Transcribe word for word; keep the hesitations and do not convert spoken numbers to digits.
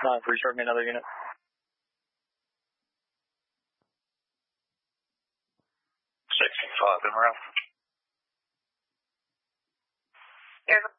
nine three, start me another unit. six five, been around. There's